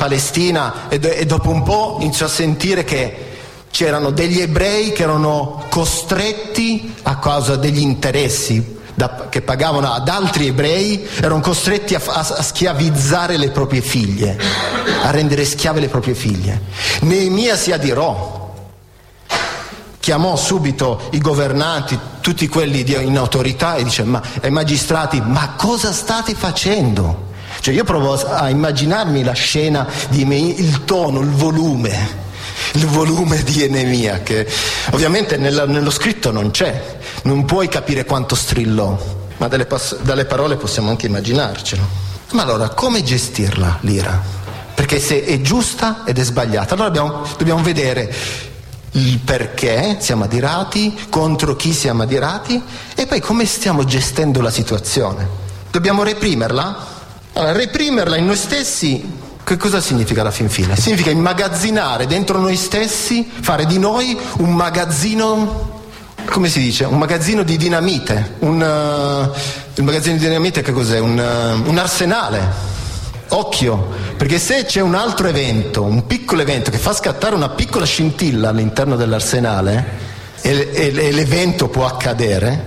Palestina e dopo un po' iniziò a sentire che c'erano degli ebrei che erano costretti a causa degli interessi che pagavano ad altri ebrei, erano costretti a schiavizzare le proprie figlie, a rendere schiave le proprie figlie. Neemia si adirò, chiamò subito i governanti, tutti quelli in autorità, e dice: ai magistrati, ma cosa state facendo? Cioè, io provo a immaginarmi la scena il tono, il volume di Neemia, che ovviamente nello scritto non c'è, non puoi capire quanto strillò, ma dalle parole possiamo anche immaginarcelo. Ma allora, come gestirla l'ira? Perché se è giusta ed è sbagliata, allora dobbiamo vedere il perché siamo adirati, contro chi siamo adirati, e poi come stiamo gestendo la situazione. Dobbiamo reprimerla? Allora, reprimerla in noi stessi, che cosa significa alla fin fine? Significa immagazzinare dentro noi stessi, fare di noi un magazzino, come si dice? Un magazzino di dinamite. Il magazzino di dinamite che cos'è? Un arsenale. Occhio, perché se c'è un altro evento, un piccolo evento che fa scattare una piccola scintilla all'interno dell'arsenale, e l'evento può accadere,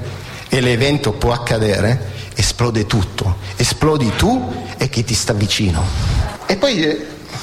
esplode tutto. Esplodi tu e chi ti sta vicino. E poi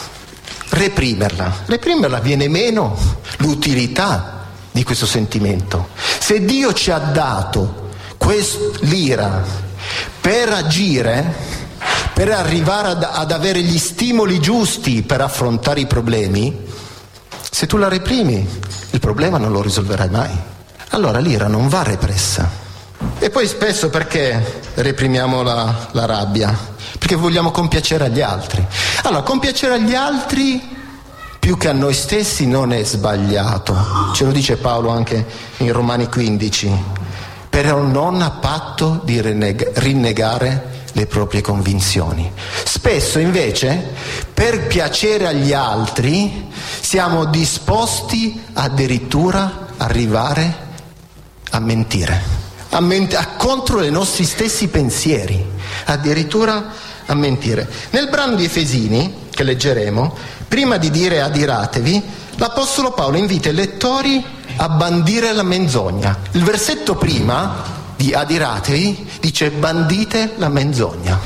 reprimerla viene meno l'utilità di questo sentimento. Se Dio ci ha dato l'ira per agire, per arrivare ad avere gli stimoli giusti per affrontare i problemi, se tu la reprimi, il problema non lo risolverai mai. Allora l'ira non va repressa. E poi spesso perché reprimiamo la rabbia? Perché vogliamo compiacere agli altri. Allora, compiacere agli altri più che a noi stessi non è sbagliato, ce lo dice Paolo anche in Romani 15, però non a patto di rinnegare le proprie convinzioni. Spesso invece per piacere agli altri siamo disposti addirittura arrivare a mentire, contro i nostri stessi pensieri, addirittura a mentire. Nel brano di Efesini che leggeremo, prima di dire adiratevi, l'Apostolo Paolo invita i lettori a bandire la menzogna. Il versetto prima di adiratevi dice: bandite la menzogna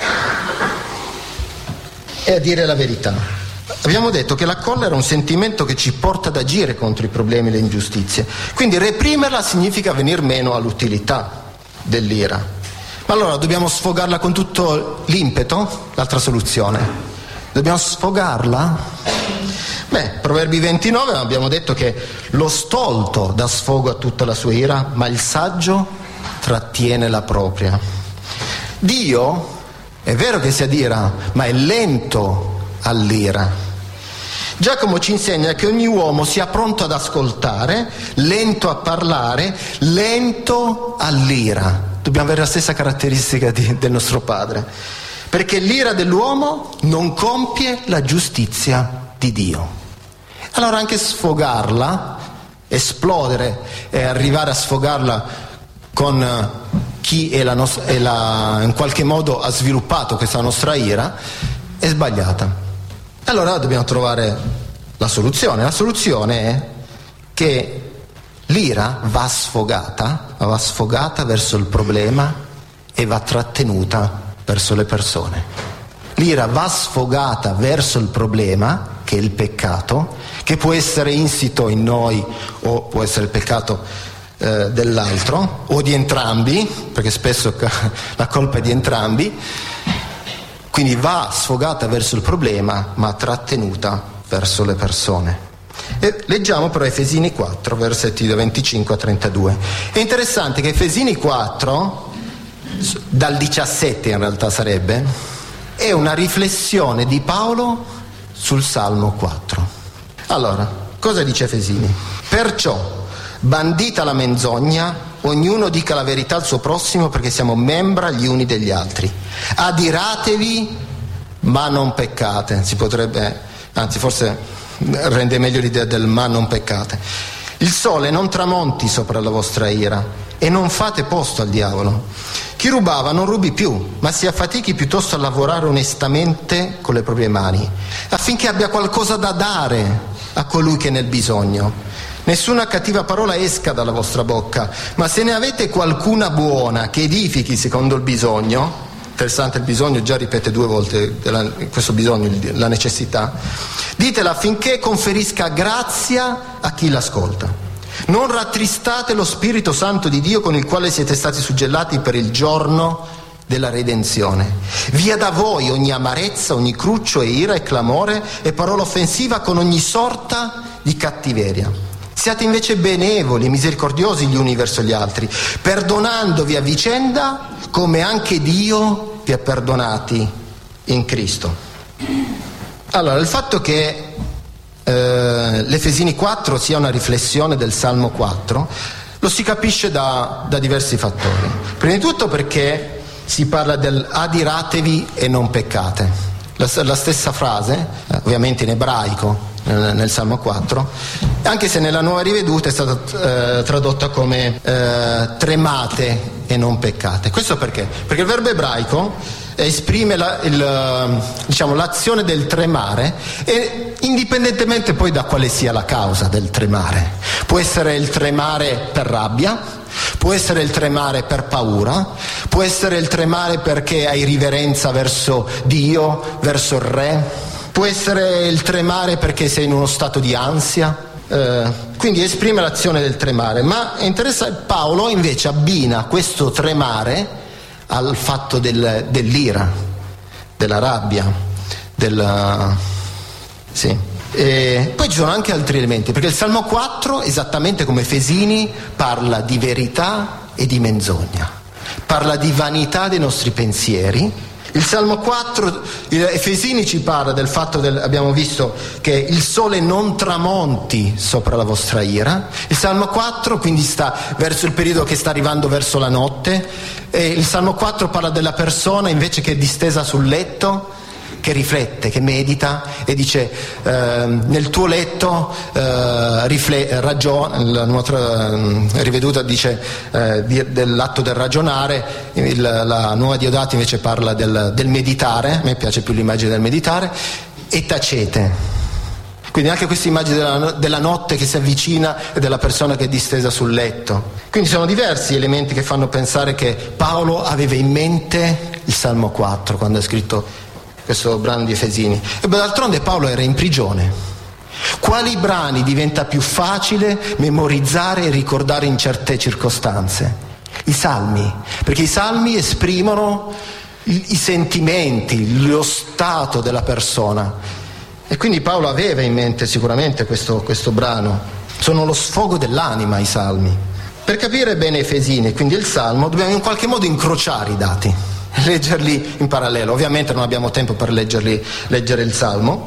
e a dire la verità. Abbiamo detto che la collera è un sentimento che ci porta ad agire contro i problemi e le ingiustizie, quindi reprimerla significa venir meno all'utilità dell'ira. Ma allora dobbiamo sfogarla con tutto l'impeto? L'altra soluzione, dobbiamo sfogarla? Proverbi 29 abbiamo detto che lo stolto dà sfogo a tutta la sua ira, ma il saggio trattiene la propria. Dio è vero che si adira, ma è lento all'ira. Giacomo ci insegna che ogni uomo sia pronto ad ascoltare, lento a parlare, lento all'ira. Dobbiamo avere la stessa caratteristica del nostro Padre, perché l'ira dell'uomo non compie la giustizia di Dio. Allora anche sfogarla, esplodere e arrivare a sfogarla con chi in qualche modo ha sviluppato questa nostra ira è sbagliata. Allora dobbiamo trovare la soluzione. La soluzione è che l'ira va sfogata verso il problema e va trattenuta verso le persone. L'ira va sfogata verso il problema, che è il peccato, che può essere insito in noi o può essere il peccato dell'altro o di entrambi, perché spesso la colpa è di entrambi. Quindi va sfogata verso il problema ma trattenuta verso le persone. E leggiamo però Efesini 4, versetti da 25 a 32. È interessante che Efesini 4, dal 17 in realtà sarebbe, è una riflessione di Paolo sul Salmo 4. Allora, cosa dice Efesini? Perciò, bandita la menzogna, ognuno dica la verità al suo prossimo, perché siamo membra gli uni degli altri. Adiratevi, ma non peccate. Si potrebbe, anzi forse rende meglio l'idea del ma non peccate. Il sole non tramonti sopra la vostra ira e non fate posto al diavolo. Chi rubava non rubi più, ma si affatichi piuttosto a lavorare onestamente con le proprie mani, affinché abbia qualcosa da dare a colui che è nel bisogno. Nessuna cattiva parola esca dalla vostra bocca, ma se ne avete qualcuna buona che edifichi secondo il bisogno, interessante il bisogno, già ripete 2 volte questo bisogno, la necessità, ditela affinché conferisca grazia a chi l'ascolta. Non rattristate lo Spirito Santo di Dio con il quale siete stati suggellati per il giorno della redenzione. Via da voi ogni amarezza, ogni cruccio e ira e clamore e parola offensiva con ogni sorta di cattiveria. Siate invece benevoli e misericordiosi gli uni verso gli altri, perdonandovi a vicenda come anche Dio vi ha perdonati in Cristo. Allora, il fatto che l'Efesini 4 sia una riflessione del Salmo 4 lo si capisce da diversi fattori. Prima di tutto perché si parla del adiratevi e non peccate, la stessa frase, ovviamente in ebraico nel Salmo 4, anche se nella Nuova Riveduta è stata tradotta come tremate e non peccate. Questo perché? Perché il verbo ebraico esprime l'azione del tremare, e indipendentemente poi da quale sia la causa del tremare. Può essere il tremare per rabbia, può essere il tremare per paura, può essere il tremare perché hai riverenza verso Dio, verso il Re, può essere il tremare perché sei in uno stato di ansia, quindi esprime l'azione del tremare. Ma è interessante, Paolo invece abbina questo tremare al fatto dell'ira, della rabbia, sì. E poi ci sono anche altri elementi, perché il Salmo 4, esattamente come Efesini, parla di verità e di menzogna, parla di vanità dei nostri pensieri. Il Salmo 4, Efesini ci parla del fatto abbiamo visto che il sole non tramonti sopra la vostra ira. Il Salmo 4 quindi sta verso il periodo che sta arrivando verso la notte, e il Salmo 4 parla della persona invece che è distesa sul letto, che riflette, che medita e dice nel tuo letto ragiona. La nuova riveduta dice dell'atto del ragionare, la nuova Diodati invece parla del meditare, a me piace più l'immagine del meditare, e tacete. Quindi anche questa immagine della notte che si avvicina e della persona che è distesa sul letto. Quindi sono diversi elementi che fanno pensare che Paolo aveva in mente il Salmo 4 quando ha scritto questo brano di Efesini. E d'altronde Paolo era in prigione. Quali brani diventa più facile memorizzare e ricordare in certe circostanze? I salmi, perché i salmi esprimono i sentimenti, lo stato della persona. E quindi Paolo aveva in mente sicuramente questo brano. Sono lo sfogo dell'anima i salmi. Per capire bene Efesini, quindi il Salmo, dobbiamo in qualche modo incrociare i dati, leggerli in parallelo. Ovviamente non abbiamo tempo per leggere il Salmo,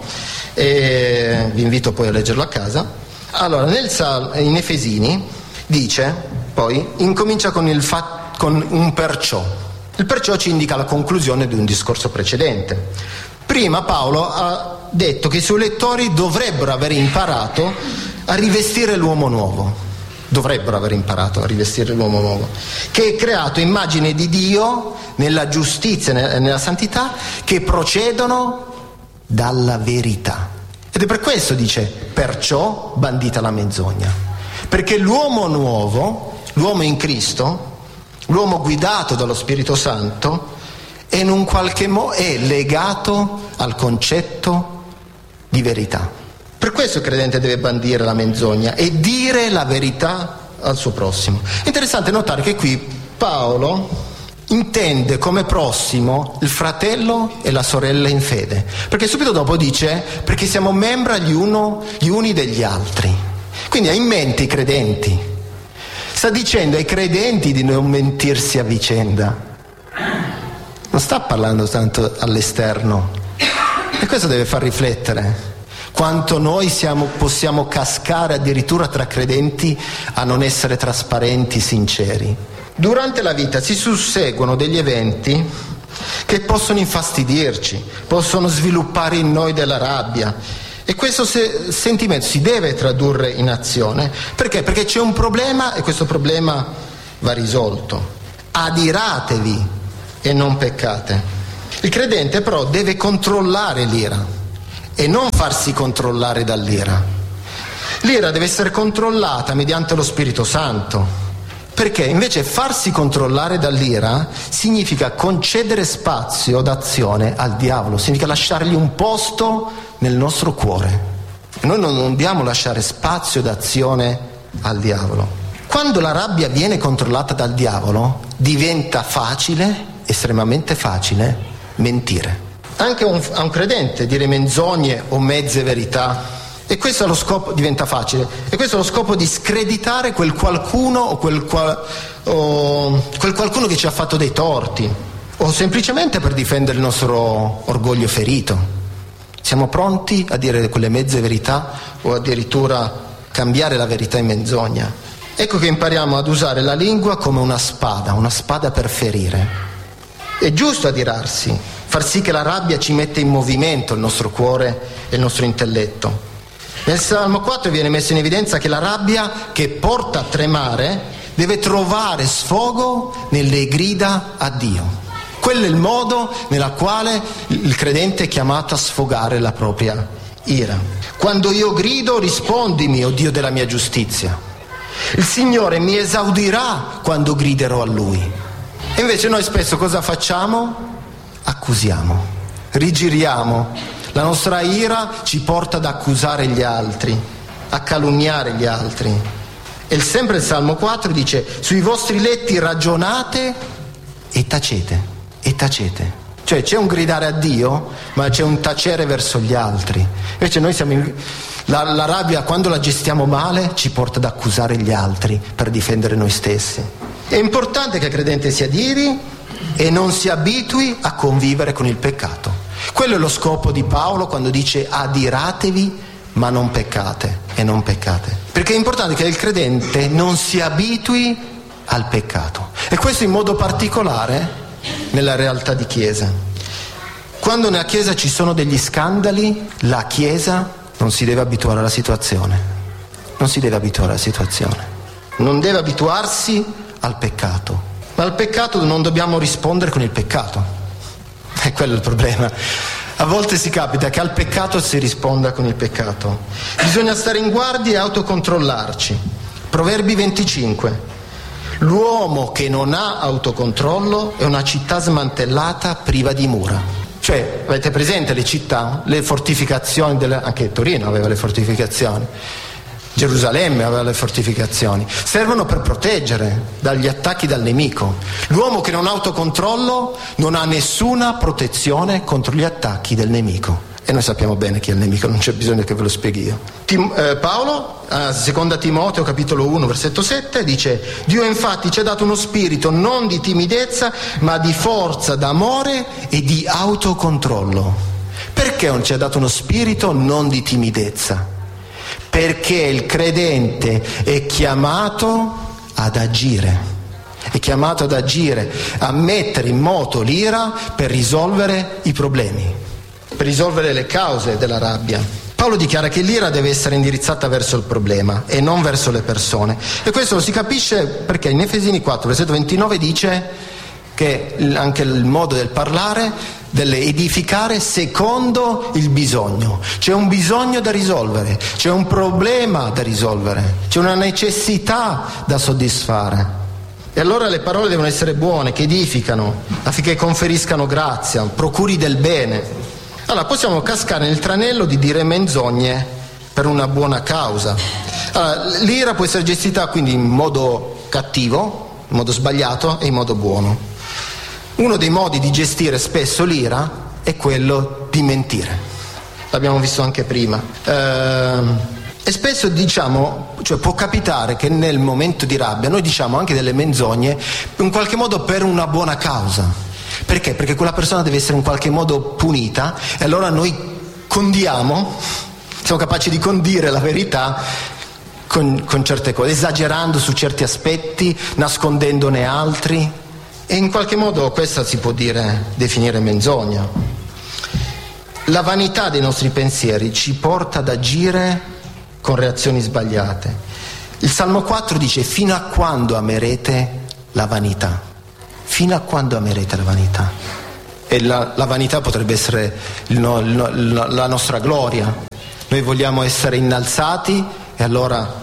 e vi invito poi a leggerlo a casa. Allora, in Efesini dice, poi incomincia con un perciò. Il perciò ci indica la conclusione di un discorso precedente. Prima Paolo ha detto che i suoi lettori dovrebbero aver imparato a rivestire l'uomo nuovo. Dovrebbero aver imparato a rivestire l'uomo nuovo, che è creato immagine di Dio nella giustizia e nella santità, che procedono dalla verità. Ed è per questo dice, perciò bandita la menzogna. Perché l'uomo nuovo, l'uomo in Cristo, l'uomo guidato dallo Spirito Santo, è in un qualche modo è legato al concetto di verità. Per questo il credente deve bandire la menzogna e dire la verità al suo prossimo. È interessante notare che qui Paolo intende come prossimo il fratello e la sorella in fede, perché subito dopo dice perché siamo membra gli uni degli altri. Quindi ha in mente i credenti, sta dicendo ai credenti di non mentirsi a vicenda, non sta parlando tanto all'esterno, e questo deve far riflettere quanto noi possiamo cascare addirittura tra credenti a non essere trasparenti, sinceri. Durante la vita si susseguono degli eventi che possono infastidirci, possono sviluppare in noi della rabbia, e questo sentimento si deve tradurre in azione. Perché? Perché c'è un problema e questo problema va risolto. adiratevi e non peccate. Il credente però deve controllare l'ira e non farsi controllare dall'ira. L'ira deve essere controllata mediante lo Spirito Santo, perché invece farsi controllare dall'ira significa concedere spazio d'azione al diavolo, significa lasciargli un posto nel nostro cuore. E noi non dobbiamo lasciare spazio d'azione al diavolo. Quando la rabbia viene controllata dal diavolo, diventa facile, estremamente facile, mentire. Anche a un credente dire menzogne o mezze verità. E questo è lo scopo, diventa facile, e questo è lo scopo di screditare quel qualcuno o quel qualcuno che ci ha fatto dei torti, o semplicemente per difendere il nostro orgoglio ferito. Siamo pronti a dire quelle mezze verità o addirittura cambiare la verità in menzogna. Ecco che impariamo ad usare la lingua come una spada per ferire. È giusto adirarsi, far sì che la rabbia ci metta in movimento il nostro cuore e il nostro intelletto. Nel Salmo 4 viene messo in evidenza che la rabbia che porta a tremare deve trovare sfogo nelle grida a Dio. Quello è il modo nella quale il credente è chiamato a sfogare la propria ira. Quando io grido, rispondimi, o Dio della mia giustizia. Il Signore mi esaudirà quando griderò a Lui. E invece noi spesso cosa facciamo? Accusiamo, rigiriamo. La nostra ira ci porta ad accusare gli altri, a calunniare gli altri. E sempre il Salmo 4 dice: sui vostri letti ragionate e tacete, e tacete. Cioè c'è un gridare a Dio, ma c'è un tacere verso gli altri. Invece noi la rabbia, quando la gestiamo male, ci porta ad accusare gli altri per difendere noi stessi. È importante che il credente si adiri e non si abitui a convivere con il peccato. Quello è lo scopo di Paolo quando dice adiratevi ma non peccate e non peccate. Perché è importante che il credente non si abitui al peccato. E questo in modo particolare nella realtà di Chiesa. Quando nella Chiesa ci sono degli scandali, la Chiesa non si deve abituare alla situazione. Non si deve abituare alla situazione. Non deve abituarsi al peccato. Ma al peccato non dobbiamo rispondere con il peccato. E quello è il problema. A volte si capita che al peccato si risponda con il peccato. Bisogna stare in guardia e autocontrollarci. Proverbi 25. L'uomo che non ha autocontrollo è una città smantellata priva di mura. Cioè, avete presente le città, le fortificazioni, anche Torino aveva le fortificazioni, Gerusalemme aveva le fortificazioni, servono per proteggere dagli attacchi dal nemico. L'uomo che non ha autocontrollo non ha nessuna protezione contro gli attacchi del nemico. E noi sappiamo bene chi è il nemico, non c'è bisogno che ve lo spieghi io. Paolo, a 2 Timoteo capitolo 1 versetto 7 dice: Dio infatti ci ha dato uno spirito non di timidezza ma di forza, d'amore e di autocontrollo. Perché non ci ha dato uno spirito non di timidezza? Perché il credente è chiamato ad agire, a mettere in moto l'ira per risolvere i problemi, per risolvere le cause della rabbia. Paolo dichiara che l'ira deve essere indirizzata verso il problema e non verso le persone. E questo lo si capisce perché in Efesini 4, versetto 29 dice che anche il modo del parlare deve edificare secondo il bisogno. C'è un bisogno da risolvere, c'è un problema da risolvere, c'è una necessità da soddisfare. E allora le parole devono essere buone, che edificano, affinché conferiscano grazia, procuri del bene. Allora possiamo cascare nel tranello di dire menzogne per una buona causa. Allora, l'ira può essere gestita quindi in modo cattivo, in modo sbagliato e in modo buono. Uno dei modi di gestire spesso l'ira è quello di mentire. L'abbiamo visto anche prima. E spesso diciamo, cioè può capitare che nel momento di rabbia noi diciamo anche delle menzogne in qualche modo per una buona causa. Perché? Perché quella persona deve essere in qualche modo punita e allora noi condiamo, siamo capaci di condire la verità con certe cose, esagerando su certi aspetti, nascondendone altri. E in qualche modo questa si può definire menzogna. La vanità dei nostri pensieri ci porta ad agire con reazioni sbagliate. Il Salmo 4 dice: fino a quando amerete la vanità? Fino a quando amerete la vanità? E la vanità potrebbe essere la nostra gloria. Noi vogliamo essere innalzati e allora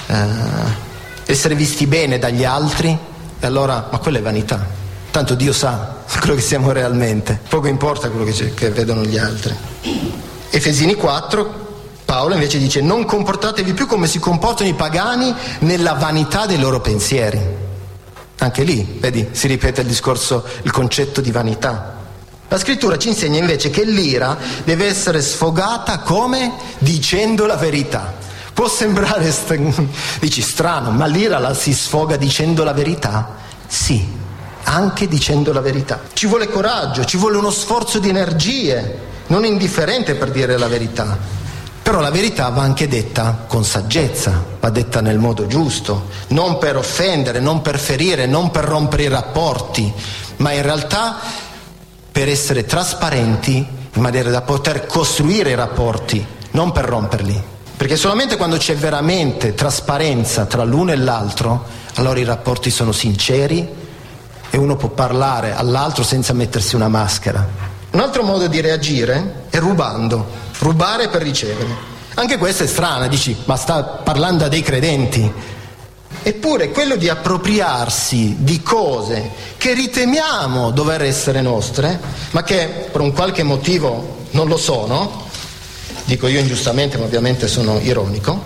essere visti bene dagli altri, e allora, ma quella è vanità. Tanto Dio sa quello che siamo realmente, poco importa quello che vedono gli altri. Efesini 4, Paolo invece dice: non comportatevi più come si comportano i pagani nella vanità dei loro pensieri. Anche lì, vedi, si ripete il concetto di vanità. La scrittura ci insegna invece che l'ira deve essere sfogata come? Dicendo la verità. Può sembrare, dici, strano, ma l'ira la si sfoga dicendo la verità? Sì, anche dicendo la verità. Ci vuole coraggio, ci vuole uno sforzo di energie, non indifferente per dire la verità. Però la verità va anche detta con saggezza, va detta nel modo giusto, non per offendere, non per ferire, non per rompere i rapporti, ma in realtà per essere trasparenti in maniera da poter costruire i rapporti, non per romperli. Perché solamente quando c'è veramente trasparenza tra l'uno e l'altro, allora i rapporti sono sinceri e uno può parlare all'altro senza mettersi una maschera. Un altro modo di reagire è rubare per ricevere. Anche questa è strana, dici, ma sta parlando a dei credenti. Eppure quello di appropriarsi di cose che riteniamo dover essere nostre, ma che per un qualche motivo non lo sono, dico io ingiustamente, ma ovviamente sono ironico,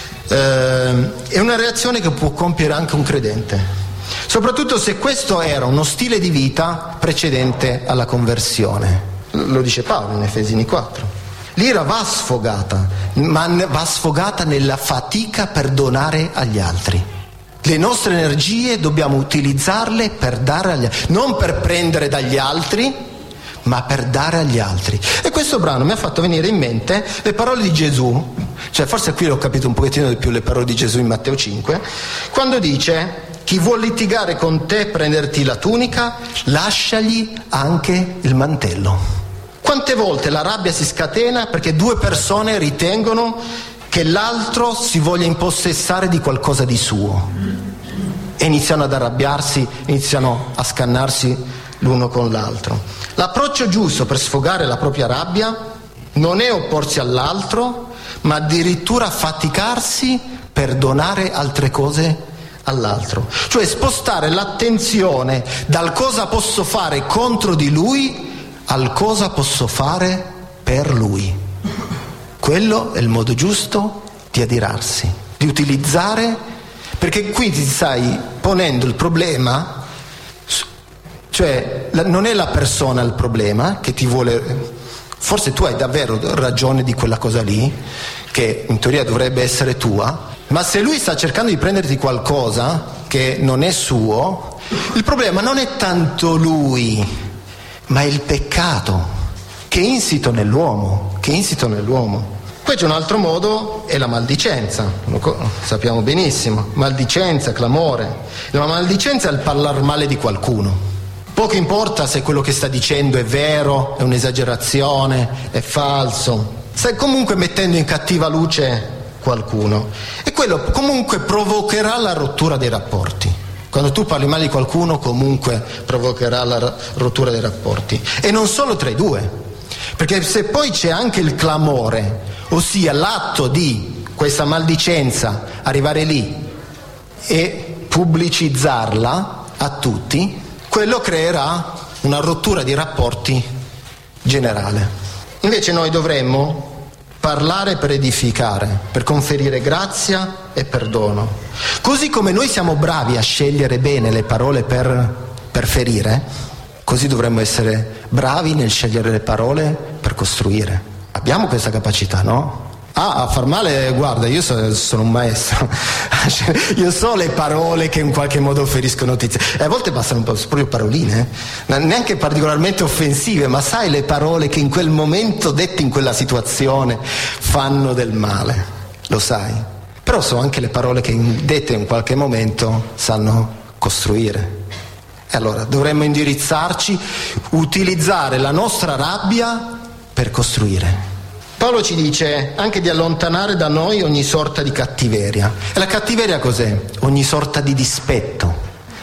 è una reazione che può compiere anche un credente, soprattutto se questo era uno stile di vita precedente alla conversione. Lo dice Paolo in Efesini 4. L'ira va sfogata, ma va sfogata nella fatica per donare agli altri. Le nostre energie dobbiamo utilizzarle per dare agli altri, non per prendere dagli altri, ma per dare agli altri. E questo brano mi ha fatto venire in mente le parole di Gesù, cioè forse qui l'ho capito un pochettino di più, le parole di Gesù in Matteo 5, quando dice: chi vuol litigare con te, prenderti la tunica, lasciagli anche il mantello. Quante volte la rabbia si scatena perché due persone ritengono che l'altro si voglia impossessare di qualcosa di suo e iniziano ad arrabbiarsi, iniziano a scannarsi l'uno con l'altro. L'approccio giusto per sfogare la propria rabbia non è opporsi all'altro, ma addirittura faticarsi per donare altre cose all'altro, cioè spostare l'attenzione dal cosa posso fare contro di lui al cosa posso fare per lui. Quello è il modo giusto di adirarsi, di utilizzare, perché qui ti stai ponendo il problema, cioè non è la persona il problema che ti vuole, forse tu hai davvero ragione di quella cosa lì, che in teoria dovrebbe essere tua, ma se lui sta cercando di prenderti qualcosa che non è suo, il problema non è tanto lui, ma è il peccato che è insito nell'uomo, Poi c'è un altro modo, è la maldicenza, lo sappiamo benissimo, maldicenza, clamore. La maldicenza è il parlare male di qualcuno. Poco importa se quello che sta dicendo è vero, è un'esagerazione, è falso, stai comunque mettendo in cattiva luce qualcuno e quello comunque provocherà la rottura dei rapporti. Quando tu parli male di qualcuno comunque provocherà la rottura dei rapporti, e non solo tra i due, perché se poi c'è anche il clamore, ossia l'atto di questa maldicenza arrivare lì e pubblicizzarla a tutti, quello creerà una rottura di rapporti generale. Invece noi dovremmo parlare per edificare, per conferire grazia e perdono. Così come noi siamo bravi a scegliere bene le parole per ferire, così dovremmo essere bravi nel scegliere le parole per costruire. Abbiamo questa capacità, no? A far male, guarda, io sono un maestro, io so le parole che in qualche modo feriscono notizie, e a volte bastano proprio paroline, neanche particolarmente offensive, ma sai le parole che in quel momento, dette in quella situazione, fanno del male, lo sai. Però so anche le parole che dette in qualche momento sanno costruire. E allora dovremmo indirizzarci, utilizzare la nostra rabbia per costruire. Paolo ci dice anche di allontanare da noi ogni sorta di cattiveria. E la cattiveria cos'è? Ogni sorta di dispetto.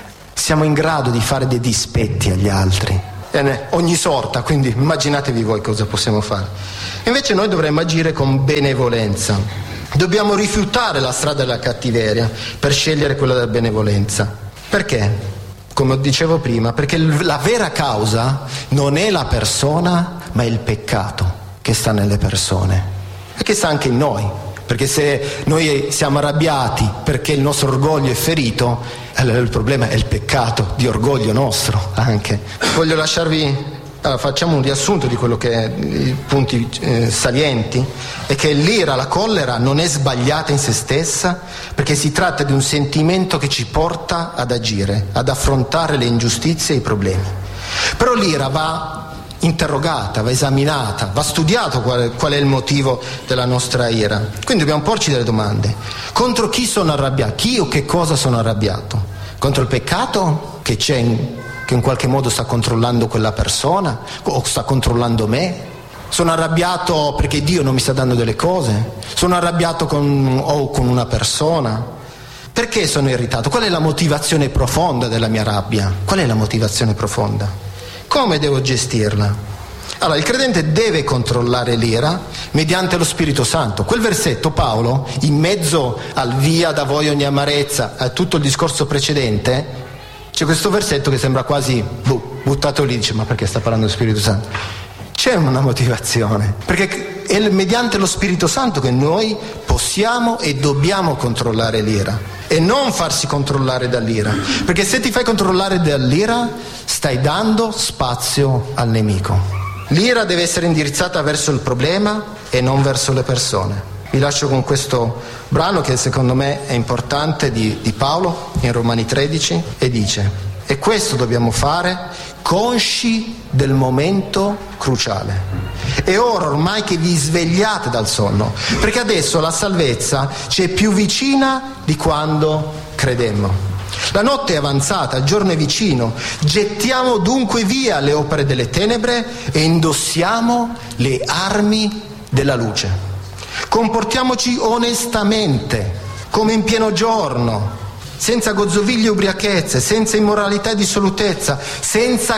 siamo in grado di fare dei dispetti agli altri, ogni sorta, quindi immaginatevi voi cosa possiamo fare. Invece noi dovremmo agire con benevolenza, dobbiamo rifiutare la strada della cattiveria per scegliere quella della benevolenza. Perché? Come dicevo prima, perché la vera causa non è la persona, ma è il peccato che sta nelle persone e che sta anche in noi. Perché se noi siamo arrabbiati perché il nostro orgoglio è ferito, allora il problema è il peccato di orgoglio nostro anche. Voglio lasciarvi, facciamo un riassunto di quello che è i punti salienti, è che l'ira, la collera non è sbagliata in se stessa, perché si tratta di un sentimento che ci porta ad agire, ad affrontare le ingiustizie e i problemi. Però l'ira va interrogata, va esaminata, va studiato qual è il motivo della nostra ira. Quindi dobbiamo porci delle domande. Contro chi sono arrabbiato? Chi o che cosa sono arrabbiato? Contro il peccato che c'è che in qualche modo sta controllando quella persona o sta controllando me? Sono arrabbiato perché Dio non mi sta dando delle cose? Sono arrabbiato con una persona? Perché sono irritato? Qual è la motivazione profonda della mia rabbia? Qual è la motivazione profonda? Come devo gestirla? Allora, il credente deve controllare l'ira mediante lo Spirito Santo. Quel versetto, Paolo, in mezzo al via da voi ogni amarezza, a tutto il discorso precedente, c'è questo versetto che sembra quasi buttato lì, dice: ma perché sta parlando dello Spirito Santo? C'è una motivazione, perché è mediante lo Spirito Santo che noi possiamo e dobbiamo controllare l'ira e non farsi controllare dall'ira, perché se ti fai controllare dall'ira stai dando spazio al nemico. L'ira deve essere indirizzata verso il problema e non verso le persone. Vi lascio con questo brano che secondo me è importante di Paolo in Romani 13 e dice: e questo dobbiamo fare consci del momento cruciale. È ora ormai che vi svegliate dal sonno, perché adesso la salvezza ci è più vicina di quando credemmo. La notte è avanzata, il giorno è vicino. Gettiamo dunque via le opere delle tenebre e indossiamo le armi della luce. Comportiamoci onestamente, come in pieno giorno, senza gozzoviglie e ubriachezze, senza immoralità e dissolutezza, senza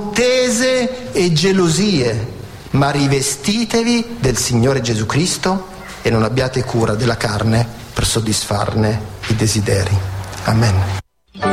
contese e gelosie, ma rivestitevi del Signore Gesù Cristo e non abbiate cura della carne per soddisfarne i desideri. Amen.